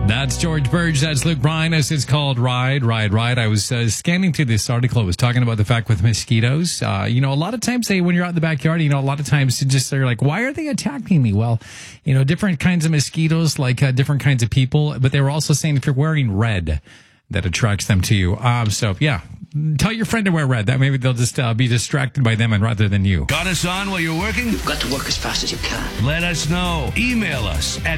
That's George Burge. That's Luke Bryan. This is called Ride, Ride, Ride. I was scanning through this article. It was talking about the fact with mosquitoes. A lot of times, when you're out in the backyard, a lot of times they're like, why are they attacking me? Well, different kinds of mosquitoes, like different kinds of people. But they were also saying if you're wearing red, that attracts them to you. Tell your friend to wear red. That maybe they'll just be distracted by them and rather than you. Got us on while you're working? You've got to work as fast as you can. Let us know. Email us at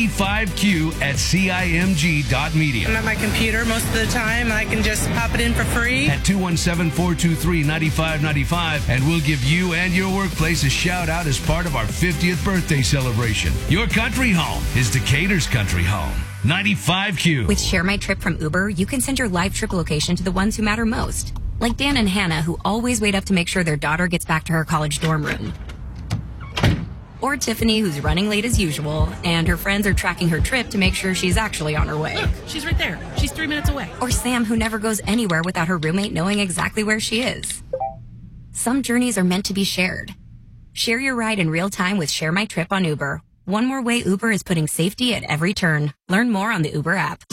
95q@cimg.media. I'm at my computer most of the time. I can just pop it in for free. At 217-423-9595, and we'll give you and your workplace a shout out as part of our 50th birthday celebration. Your country home is Decatur's country home. 95Q. With Share My Trip from Uber, you can send your live trip location to the ones who matter most. Like Dan and Hannah, who always wait up to make sure their daughter gets back to her college dorm room. Or Tiffany, who's running late as usual, and her friends are tracking her trip to make sure she's actually on her way. Look, she's right there. She's 3 minutes away. Or Sam, who never goes anywhere without her roommate knowing exactly where she is. Some journeys are meant to be shared. Share your ride in real time with Share My Trip on Uber. One more way Uber is putting safety at every turn. Learn more on the Uber app.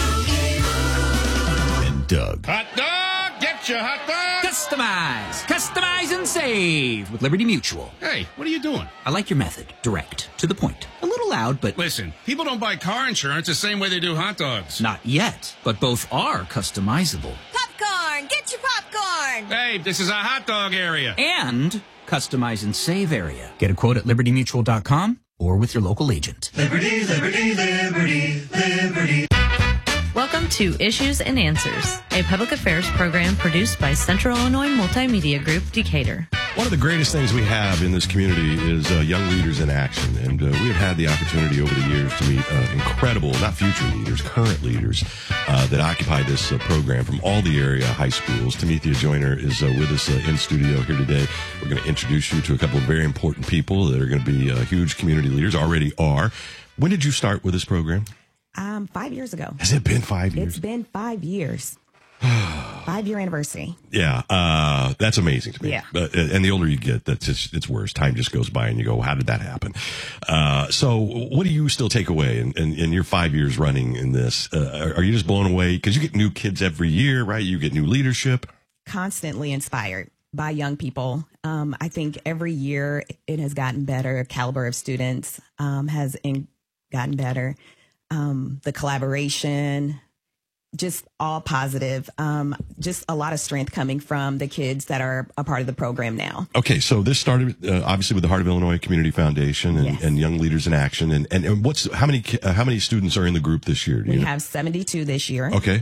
And Doug. Hot dog! Get your hot dog! Customize and save with Liberty Mutual. Hey, what are you doing? I like your method. Direct. To the point. A little loud, but... Listen, people don't buy car insurance the same way they do hot dogs. Not yet, but both are customizable. Popcorn! Get your popcorn! Hey, this is a hot dog area. And customize and save area. Get a quote at libertymutual.com or with your local agent. Liberty, liberty, liberty, liberty. Welcome to Issues and Answers, a public affairs program produced by Central Illinois Multimedia Group, Decatur. One of the greatest things we have in this community is Young Leaders in Action. And we have had the opportunity over the years to meet incredible, not future leaders, current leaders that occupy this program from all the area high schools. Tamithia Joyner is with us in studio here today. We're going to introduce you to a couple of very important people that are going to be huge community leaders, already are. When did you start with this program? 5 years ago. Has it been 5 years? It's been 5 years. 5-year anniversary. Yeah, that's amazing to me. Yeah. And the older you get, it's worse. Time just goes by and you go, how did that happen? So what do you still take away in your 5 years running in this? Are you just blown away? Because you get new kids every year, right? You get new leadership. Constantly inspired by young people. I think every year it has gotten better. Caliber of students has gotten better. The collaboration, just all positive. Just a lot of strength coming from the kids that are a part of the program now. Okay, so this started obviously with the Heart of Illinois Community Foundation and, yes. and Young Leaders in Action. And how many students are in the group this year? We have 72 this year. Okay.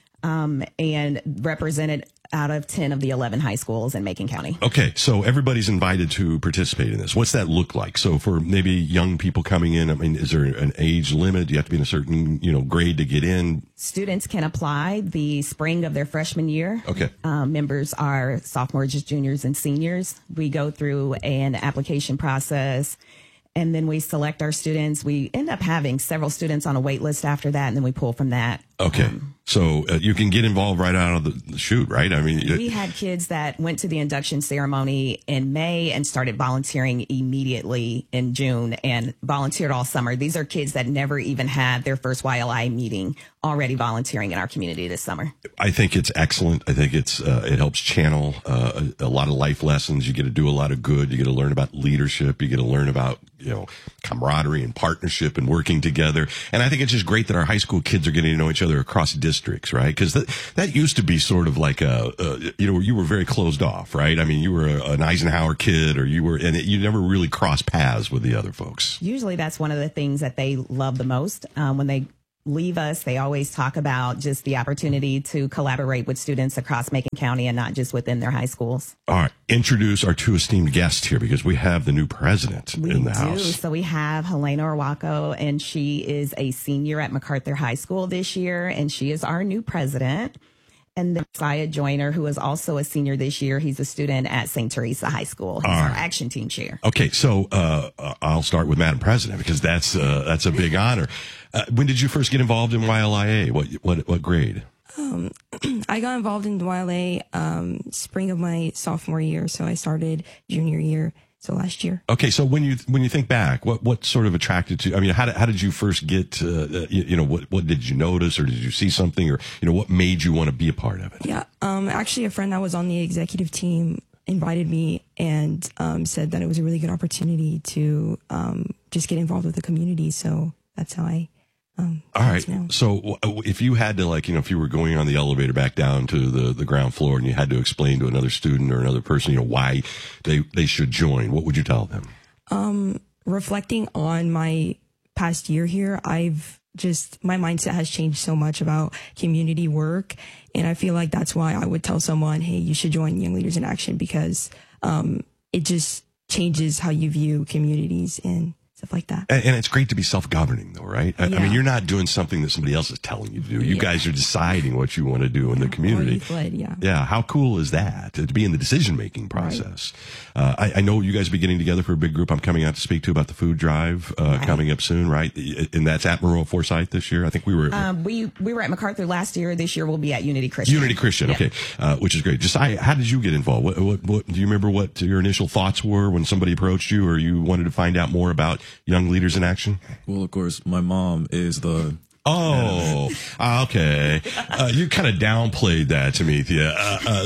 And represented out of 10 of the 11 high schools in Macon County. Okay, so everybody's invited to participate in this. What's that look like? So for maybe young people coming in, I mean, is there an age limit? Do you have to be in a certain, grade to get in? Students can apply the spring of their freshman year. Okay. Members are sophomores, juniors, and seniors. We go through an application process, and then we select our students. We end up having several students on a wait list after that, and then we pull from that. Okay. So you can get involved right out of the chute, right? I mean, we had kids that went to the induction ceremony in May and started volunteering immediately in June and volunteered all summer. These are kids that never even had their first YLI meeting, already volunteering in our community this summer. I think it's excellent. I think it helps channel a lot of life lessons. You get to do a lot of good. You get to learn about leadership. You get to learn about, camaraderie and partnership and working together. And I think it's just great that our high school kids are getting to know each other across districts, right? Because that used to be sort of like you were very closed off, right? I mean, you were an Eisenhower kid, or you never really crossed paths with the other folks. Usually that's one of the things that they love the most. When they leave us, they always talk about just the opportunity to collaborate with students across Macon County and not just within their high schools. All right. Introduce our two esteemed guests here, because we have the new president in the house. So we have Helena Orwako, and she is a senior at MacArthur High School this year, and she is our new president. And then Messiah Joyner, who is also a senior this year. He's a student at St. Teresa High School. He's our action team chair. Okay, so I'll start with Madam President, because that's a big honor. When did you first get involved in YLIA? What grade? I got involved in YLA spring of my sophomore year, so I started junior year. So last year. Okay, so when you think back, what sort of attracted you? I mean, how did you first get? What did you notice, or did you see something, or what made you want to be a part of it? Yeah, actually, a friend that was on the executive team invited me and said that it was a really good opportunity to just get involved with the community. So that's how I. All right. So if you had to, if you were going on the elevator back down to the ground floor and you had to explain to another student or another person, why they should join, what would you tell them? Reflecting on my past year here, my mindset has changed so much about community work. And I feel like that's why I would tell someone, hey, you should join Young Leaders in Action, because it just changes how you view communities and stuff like that. And it's great to be self-governing, though, right? I mean, you're not doing something that somebody else is telling you to do. You guys are deciding what you want to do in the community. Yeah. How cool is that, to be in the decision-making process? Right. I know you guys will be getting together for a big group I'm coming out to speak to about the food drive coming up soon, right? And that's at Monroe Forsyth this year. I think we were we were at MacArthur last year. This year we'll be at Unity Christian. Unity Christian, okay, which is great. Josiah, how did you get involved? What do you remember? What your initial thoughts were when somebody approached you, or you wanted to find out more about Young Leaders in Action? Well, of course, my mom is the... Oh, okay. You kind of downplayed that, Tamithia.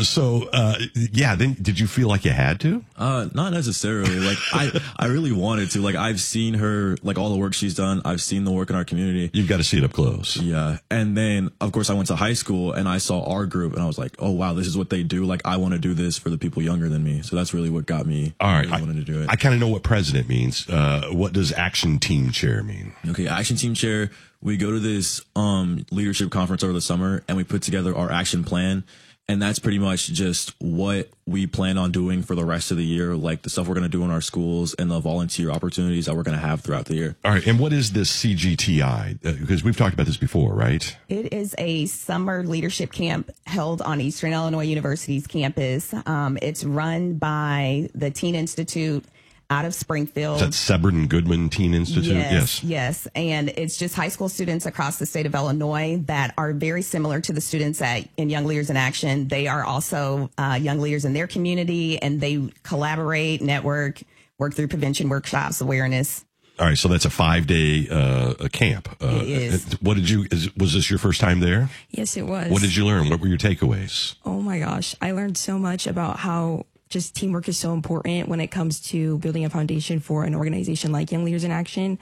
Then did you feel like you had to? Not necessarily. I really wanted to. I've seen her, all the work she's done. I've seen the work in our community. You've got to see it up close. Yeah. And then, of course, I went to high school and I saw our group and I was like, oh, wow, this is what they do. I want to do this for the people younger than me. So that's really what got me. All right. Really wanted to do it. I kind of know what president means. What does Action Team Chair mean? Okay. Action Team Chair. We go to this leadership conference over the summer and we put together our action plan. And that's pretty much just what we plan on doing for the rest of the year, the stuff we're going to do in our schools and the volunteer opportunities that we're going to have throughout the year. All right. And what is this CGTI? Because we've talked about this before, right? It is a summer leadership camp held on Eastern Illinois University's campus. It's run by the Teen Institute out of Springfield. Is that Sebern Goodman Teen Institute? Yes. And it's just high school students across the state of Illinois that are very similar to the students in Young Leaders in Action. They are also young leaders in their community, and they collaborate, network, work through prevention workshops, awareness. All right, so that's a 5-day camp. It is. Was this your first time there? Yes, it was. What did you learn? What were your takeaways? Oh my gosh, I learned so much about how just teamwork is so important when it comes to building a foundation for an organization like Young Leaders in Action.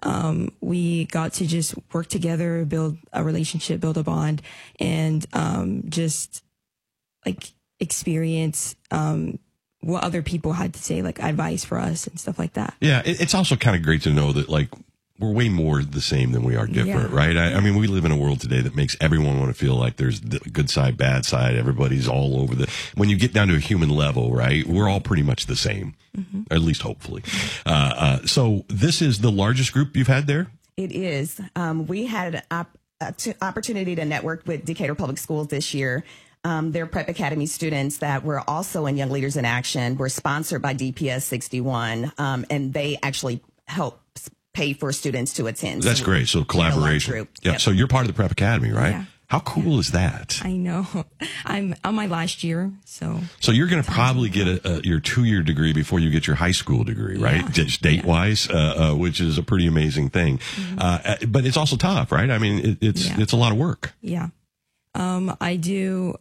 We got to just work together, build a relationship, build a bond, and just experience what other people had to say, advice for us and stuff like that. Yeah, it's also kind of great to know that we're way more the same than we are different, right? I mean, we live in a world today that makes everyone want to feel like there's the good side, bad side. Everybody's all over when you get down to a human level, right? We're all pretty much the same, at least hopefully. So this is the largest group you've had there? It is. We had an opportunity to network with Decatur Public Schools this year. Their Prep Academy students that were also in Young Leaders in Action were sponsored by DPS 61, and they actually help pay for students to attend. That's great. So collaboration. Yeah. Yep. So you're part of the Prep Academy, right? Yeah. How cool is that? I know. I'm on my last year, so. So you're going to probably get your 2-year degree before you get your high school degree, right? Just date-wise, which is a pretty amazing thing. But it's also tough, right? I mean, it's a lot of work. Yeah. I do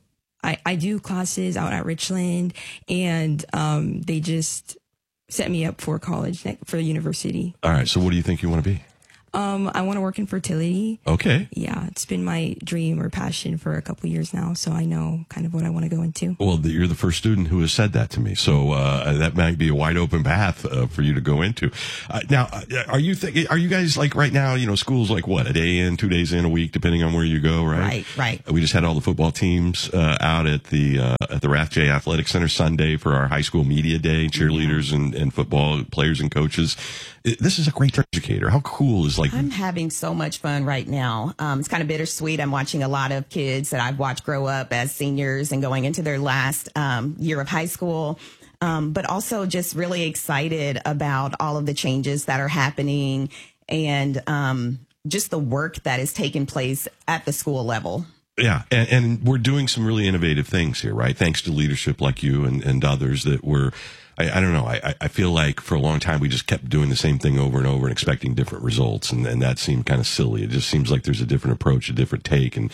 classes out at Richland, and they just set me up for college, for the university. All right. So what do you think you want to be? I want to work in fertility. Okay. Yeah, it's been my dream or passion for a couple years now, so I know kind of what I want to go into. Well, you're the first student who has said that to me, so that might be a wide open path for you to go into. Now, are you guys right now? School's what, a day in, 2 days in, a week, depending on where you go, right? Right. We just had all the football teams out at the Rathje Athletic Center Sunday for our high school media day, cheerleaders and football players and coaches. This is a great educator. How cool is I'm having so much fun right now. It's kind of bittersweet. I'm watching a lot of kids that I've watched grow up as seniors and going into their last year of high school. But also just really excited about all of the changes that are happening and just the work that is taking place at the school level. Yeah, and we're doing some really innovative things here, right? Thanks to leadership like you and others that we're I don't know. I feel like for a long time we just kept doing the same thing over and over and expecting different results, and that seemed kind of silly. It just seems like there's a different approach, a different take, and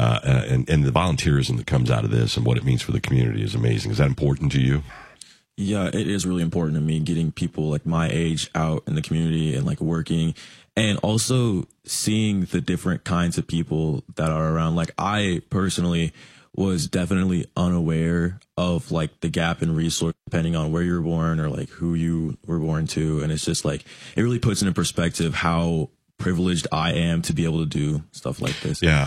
the volunteerism that comes out of this and what it means for the community is amazing. Is that important to you? Yeah, it is really important to me, getting people like my age out in the community and like working, and also seeing the different kinds of people that are around. Like, I personally was definitely unaware of like the gap in resource depending on where you were born or like who you were born to. And it's just like, it really puts into perspective how privileged I am to be able to do stuff like this. Yeah,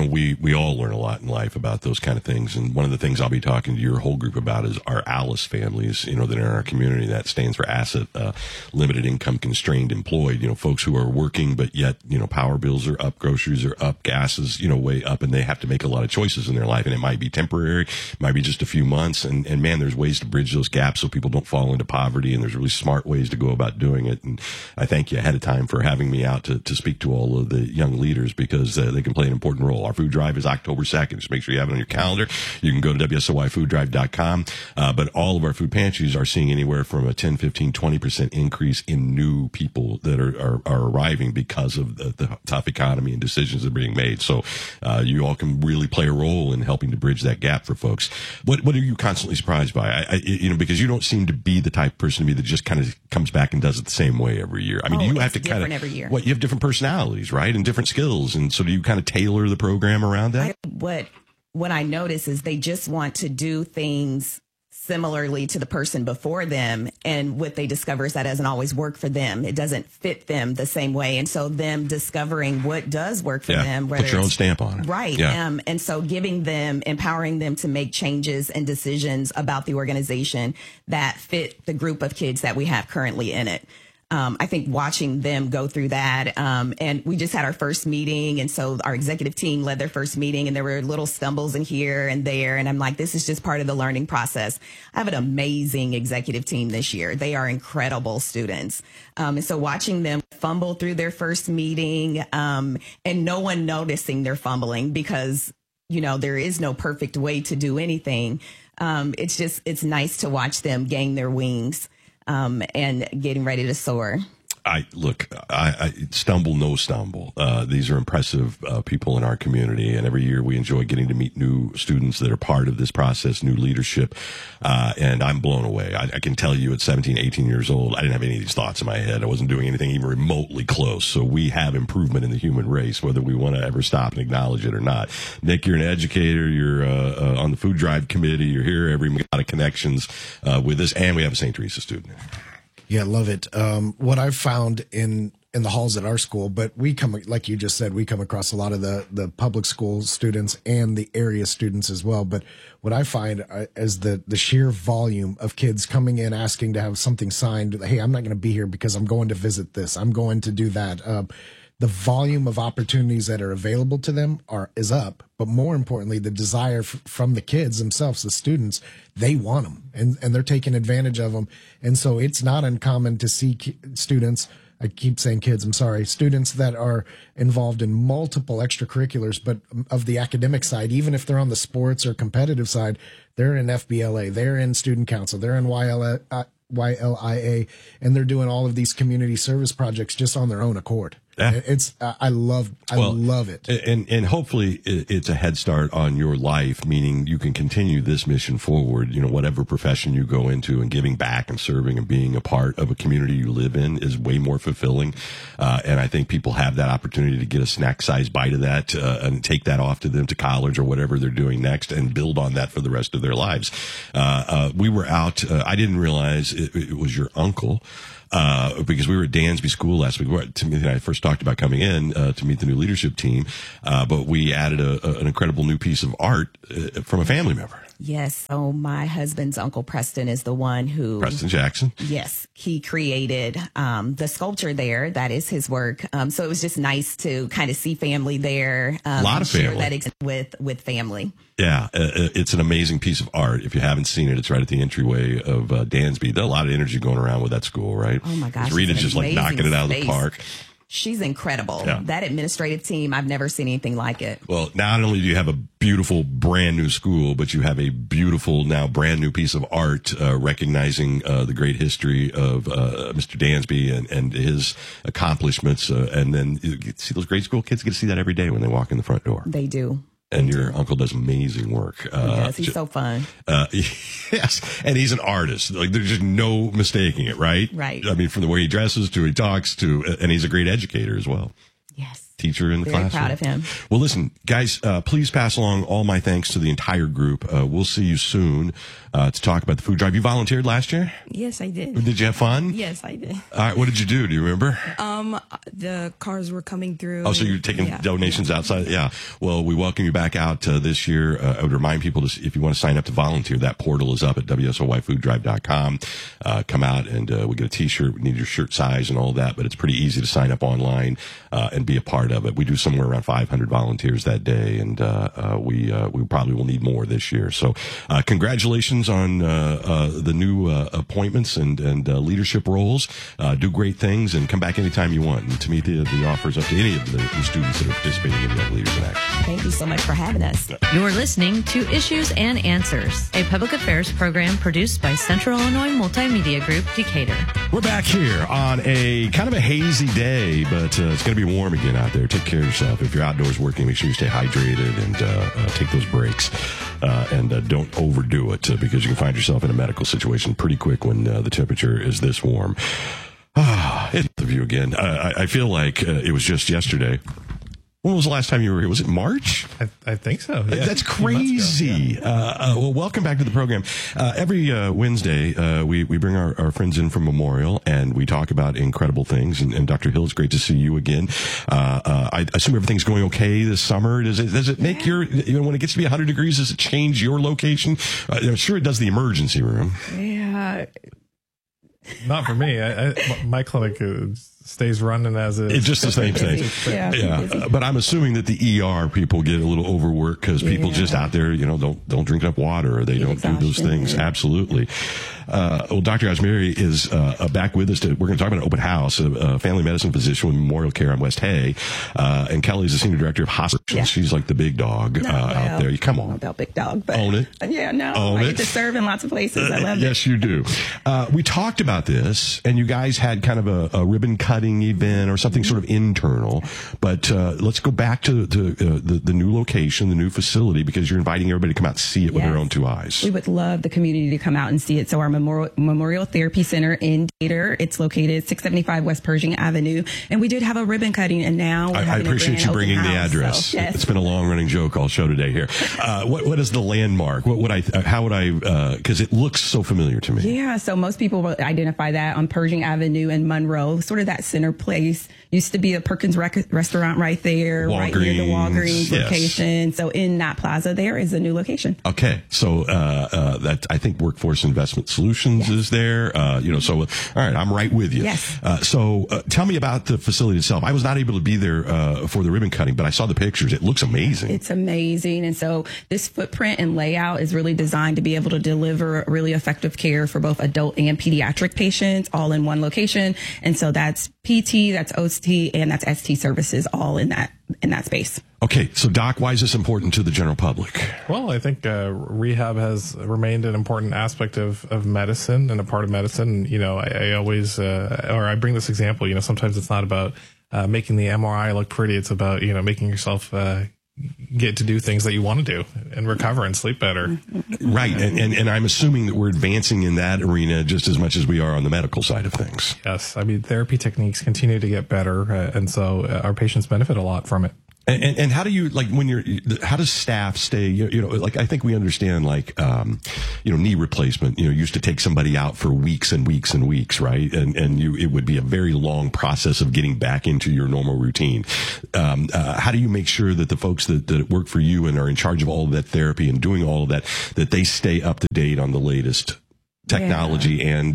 we all learn a lot in life about those kind of things, and one of the things I'll be talking to your whole group about is our ALICE families, that are in our community. That stands for Asset Limited Income Constrained Employed, folks who are working, but yet, power bills are up, groceries are up, gas is, way up, and they have to make a lot of choices in their life, and it might be temporary, it might be just a few months, and man, there's ways to bridge those gaps so people don't fall into poverty, and there's really smart ways to go about doing it. And I thank you ahead of time for having me out to speak to all of the young leaders, because they can play an important role. Our food drive is October 2nd. Just make sure you have it on your calendar. You can go to WSOYFoodDrive.com. But all of our food pantries are seeing anywhere from a 10, 15, 20% increase in new people that are arriving because of the tough economy and decisions that are being made. So you all can really play a role in helping to bridge that gap for folks. What are you constantly surprised by? Because you don't seem to be the type of person to me that just kind of comes back and does it the same way every year. I mean, you have to kind of, every year. You have different personalities, right? And different skills. And so do you kind of tailor the program around that? What I notice is they just want to do things similarly to the person before them. And what they discover is that doesn't always work for them. It doesn't fit them the same way. And so them discovering what does work for them. Put your own stamp on it. Right. Yeah. And so empowering them to make changes and decisions about the organization that fit the group of kids that we have currently in it. I think watching them go through that, and we just had our first meeting, and so our executive team led their first meeting, and there were little stumbles in here and there, and I'm like, this is just part of the learning process. I have an amazing executive team this year. They are incredible students. And so watching them fumble through their first meeting, and no one noticing they're fumbling because, there is no perfect way to do anything. It's nice to watch them gain their wings. And getting ready to soar. I stumble, no stumble. These are impressive people in our community, and every year we enjoy getting to meet new students that are part of this process, new leadership, and I'm blown away. I can tell you at 17, 18 years old, I didn't have any of these thoughts in my head. I wasn't doing anything even remotely close. So we have improvement in the human race, whether we want to ever stop and acknowledge it or not. Nick, you're an educator. You're on the food drive committee. You're here. We got a lot of connections with this, and we have a St. Teresa student. Yeah, love it. What I've found in the halls at our school, but we come, like you just said, we come across a lot of the public school students and the area students as well. But what I find is the sheer volume of kids coming in asking to have something signed. Hey, I'm not going to be here because I'm going to visit this. I'm going to do that. The volume of opportunities that are available to them is up, but more importantly, the desire from the kids themselves, the students, they want them and they're taking advantage of them. And so it's not uncommon to see students, I keep saying kids, I'm sorry, students that are involved in multiple extracurriculars, but of the academic side, even if they're on the sports or competitive side, they're in FBLA, they're in student council, they're in YLIA, and they're doing all of these community service projects just on their own accord. Yeah. I love it. And hopefully it's a head start on your life, meaning you can continue this mission forward, whatever profession you go into, and giving back and serving and being a part of a community you live in is way more fulfilling. And I think people have that opportunity to get a snack-sized bite of that and take that off to them to college or whatever they're doing next and build on that for the rest of their lives. We were out. I didn't realize it was your uncle. Because we were at Dansby School last week. Timothy and I first talked about coming in to meet the new leadership team, but we added an incredible new piece of art from a family member. Yes. So my husband's uncle Preston is the one who... Preston Jackson. Yes. He created the sculpture there. That is his work. So it was just nice to kind of see family there. A lot of family. That with family. Yeah, it's an amazing piece of art. If you haven't seen it, it's right at the entryway of Dansby. There's a lot of energy going around with that school, right? Oh, my gosh. Rita's just like knocking it out of the park. She's incredible. Yeah. That administrative team, I've never seen anything like it. Well, not only do you have a beautiful brand new school, but you have a beautiful now brand new piece of art recognizing the great history of Mr. Dansby and his accomplishments. And then you get to see those grade school kids get to see that every day when they walk in the front door. They do. And your uncle does amazing work. Yes, he's so fun. Yes, and he's an artist. Like, there's just no mistaking it, right? Right. I mean, from the way he dresses to he talks to, and he's a great educator as well. Yes. Teacher in the Very classroom. proud of him. Well, listen, guys, please pass along all my thanks to the entire group. We'll see you soon to talk about the food drive. You volunteered last year? Yes, I did. Did you have fun? Yes, I did. All right, what did you do? Do you remember? The cars were coming through. Oh, so you're taking donations outside? Yeah. Well, we welcome you back out this year. I would remind people to, if you want to sign up to volunteer, that portal is up at WSOYFoodDrive.com. Come out and we get a t-shirt. We need your shirt size and all that, but it's pretty easy to sign up online and be a part of it. We do somewhere around 500 volunteers that day, and we probably will need more this year. So congratulations on the new appointments and leadership roles. Do great things and come back anytime you want. And to me, the offer is up to any of the students that are participating in Young Leaders in Action. Thank you so much for having us. You're listening to Issues and Answers, a public affairs program produced by Central Illinois Multimedia Group, Decatur. We're back here on a kind of a hazy day, but it's going to be warm again out there. Take care of yourself. If you're outdoors working, make sure you stay hydrated and take those breaks. And don't overdo it because you can find yourself in a medical situation pretty quick when the temperature is this warm. It's the view again. I feel like it was just yesterday. When was the last time you were here? Was it March? I think so. Yeah. That's crazy. Well, welcome back to the program. Every Wednesday, we bring our friends in from Memorial and we talk about incredible things. And Dr. Hill, it's great to see you again. I assume everything's going okay this summer. Does it make your, when it gets to be 100 degrees, does it change your location? I'm sure it does the emergency room. Yeah. Not for me. My clinic stays running as is. It's just the same thing. Yeah. But I'm assuming that the ER people get a little overworked because people just out there, don't drink enough water or they don't do those things. Yeah. Absolutely. Well, Dr. Asmeri is back with us. We're going to talk about an open house, a family medicine physician with Memorial Care on West Hay. And Kelly's the senior director of hospitals. Yeah. She's like the big dog out there. Come on. About big dog, but own it. Yeah, no. Own I it. get to serve in lots of places. I love it. Yes, you do. We talked about this, and you guys had kind of a ribbon cutting event or something sort of internal. But let's go back to the new location, the new facility, because you're inviting everybody to come out and see it with their own two eyes. We would love the community to come out and see it. So our Memorial Therapy Center in Decatur, it's located 675 West Pershing Avenue. And we did have a ribbon cutting, and now I appreciate you bringing the address. So, yes. It's been a long running joke all show today here. What is the landmark? How would I, because it looks so familiar to me. Yeah, so most people will identify that on Pershing Avenue and Monroe, sort of that center place. Used to be a Perkins restaurant right there, right near the Walgreens location. So in that plaza there is a new location. Okay, so that I think Workforce Investment Solutions is there. So all right, I'm right with you. Yes. So tell me about the facility itself. I was not able to be there for the ribbon cutting, but I saw the pictures. It looks amazing. It's amazing. And so this footprint and layout is really designed to be able to deliver really effective care for both adult and pediatric patients all in one location. And so that's PT, that's OT, and that's ST services all in that space. Okay, so Doc, why is this important to the general public? Well, I think rehab has remained an important aspect of medicine and a part of medicine. I always, or I bring this example, sometimes it's not about making the MRI look pretty. It's about, making yourself get to do things that you want to do and recover and sleep better. Right. And I'm assuming that we're advancing in that arena just as much as we are on the medical side of things. Yes. I mean, therapy techniques continue to get better. And so our patients benefit a lot from it. And how do you, how does staff stay, I think we understand, knee replacement, used to take somebody out for weeks and weeks and weeks, right? And it would be a very long process of getting back into your normal routine. How do you make sure that the folks that work for you and are in charge of all of that therapy and doing all of that they stay up to date on the latest technology and,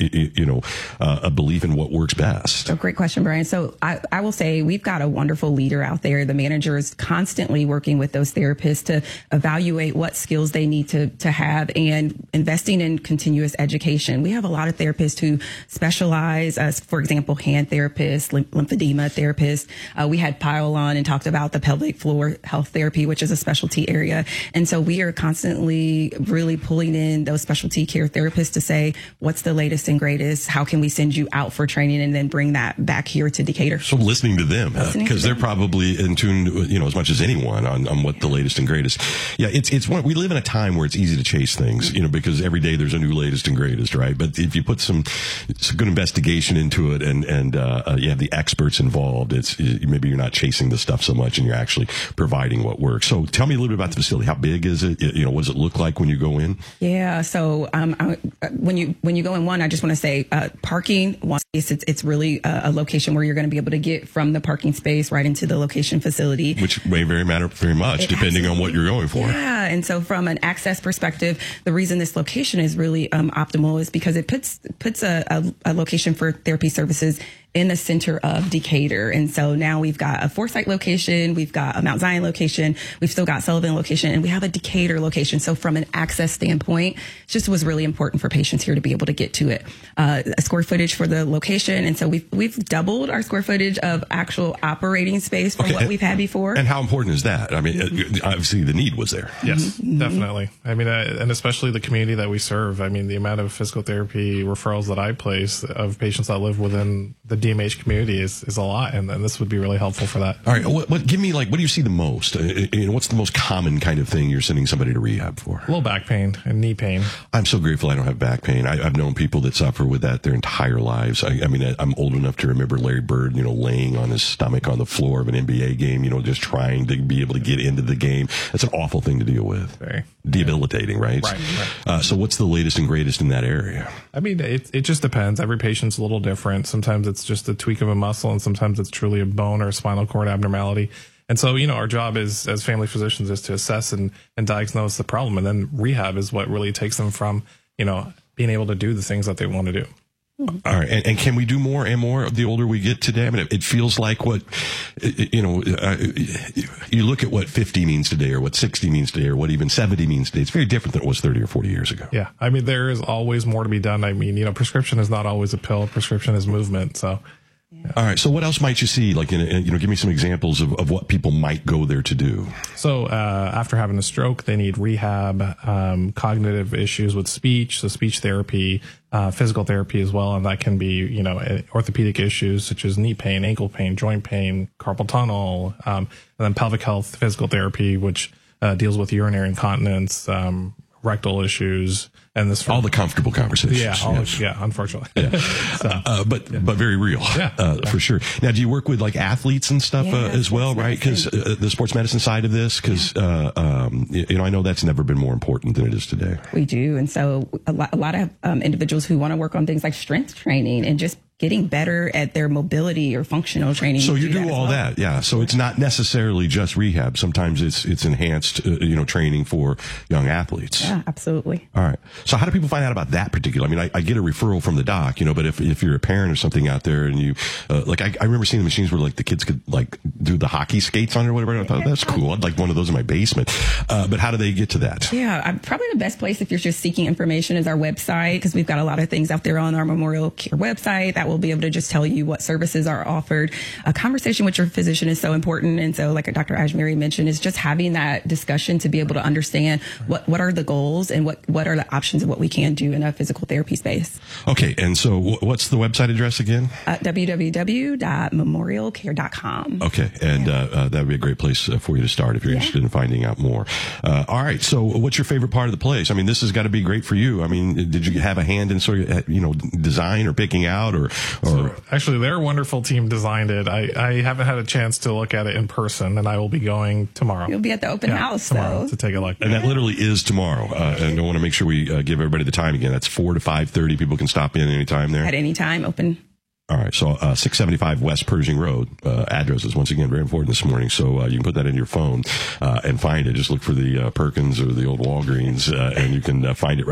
a belief in what works best? So great question, Brian. So I will say we've got a wonderful leader out there. The manager is constantly working with those therapists to evaluate what skills they need to have and investing in continuous education. We have a lot of therapists who specialize, for example, hand therapists, lymphedema therapists. We had Pyle on and talked about the pelvic floor health therapy, which is a specialty area. And so we are constantly really pulling in those specialty care therapists to say, what's the latest and greatest? How can we send you out for training and then bring that back here to Decatur? So listening to them, because they're probably in tune, as much as anyone on what the latest and greatest. Yeah, it's one, we live in a time where it's easy to chase things, because every day there's a new latest and greatest, right? But if you put some good investigation into it and you have the experts involved, maybe you're not chasing the stuff so much and you're actually providing what works. So tell me a little bit about the facility. How big is it? What does it look like when you go in? Yeah. So, when you go in one, I just want to say, parking, one space, it's really a location where you're going to be able to get from the parking space right into the location facility. Which may matter very much depending on what you're going for. Yeah. And so from an access perspective, the reason this location is really optimal is because it puts a location for therapy services in the center of Decatur. And so now we've got a Forsyth location, we've got a Mount Zion location, we've still got Sullivan location, and we have a Decatur location. So from an access standpoint, it just was really important for patients here to be able to get to it. A square footage for the location. And so we've doubled our square footage of actual operating space from what we've had before. And how important is that? I mean, obviously the need was there. Yes, definitely. I mean, and especially the community that we serve. I mean, the amount of physical therapy referrals that I place of patients that live within the DMH community is a lot, and this would be really helpful for that. All right, give me what do you see the most? What's the most common kind of thing you're sending somebody to rehab for? Low back pain and knee pain. I'm so grateful I don't have back pain. I've known people that suffer with that their entire lives. I mean, I'm old enough to remember Larry Bird, laying on his stomach on the floor of an NBA game, just trying to be able to get into the game. That's an awful thing to deal with. Very debilitating, right? Right. So what's the latest and greatest in that area? I mean, it just depends. Every patient's a little different. Sometimes it's just a tweak of a muscle, and sometimes it's truly a bone or a spinal cord abnormality. And so, our job is, as family physicians, is to assess and diagnose the problem. And then rehab is what really takes them from, being able to do the things that they want to do. All right. And can we do more and more the older we get today? I mean, it feels like you look at what 50 means today or what 60 means today or what even 70 means today. It's very different than it was 30 or 40 years ago. Yeah. I mean, there is always more to be done. I mean, prescription is not always a pill. Prescription is movement. So. Yeah. All right. So what else might you see? Like, give me some examples of what people might go there to do. So, after having a stroke, they need rehab, cognitive issues with speech. So speech therapy, physical therapy as well. And that can be, orthopedic issues such as knee pain, ankle pain, joint pain, carpal tunnel, and then pelvic health physical therapy, which, deals with urinary incontinence, rectal issues, and this all the comfortable conversations. Yeah, unfortunately. Yeah. So, but very real. For sure. Now, do you work with like athletes and stuff as well, right? Because the sports medicine side of this, because I know that's never been more important than it is today. We do, and so a lot of individuals who want to work on things like strength training and just getting better at their mobility or functional training. So you do all that, yeah. So it's not necessarily just rehab. Sometimes it's enhanced, training for young athletes. Yeah, absolutely. All right. So how do people find out about that particular? I mean, I get a referral from the doc, but if you're a parent or something out there and you, I remember seeing the machines where like the kids could like do the hockey skates on it or whatever. I thought that's cool. I'd like one of those in my basement. But how do they get to that? Yeah, probably the best place if you're just seeking information is our website, because we've got a lot of things out there on our Memorial Care website that will be able to just tell you what services are offered. A conversation with your physician is so important. And so like Dr. Ajmeri mentioned, is just having that discussion to be able to understand what are the goals and what are the options of what we can do in a physical therapy space. Okay. And so what's the website address again? www.memorialcare.com. Okay. And that would be a great place for you to start if you're interested in finding out more. All right. So what's your favorite part of the place? I mean, this has got to be great for you. I mean, did you have a hand in sort of, design or picking out or actually, their wonderful team designed it. I haven't had a chance to look at it in person, and I will be going tomorrow. You'll be at the open house tomorrow to take a look. And that literally is tomorrow. And I want to make sure we give everybody the time again. That's 4 to 5:30. People can stop in anytime there. At any time, open. All right. So 675 West Pershing Road. Address is once again very important this morning. So you can put that in your phone and find it. Just look for the Perkins or the old Walgreens, and you can find it right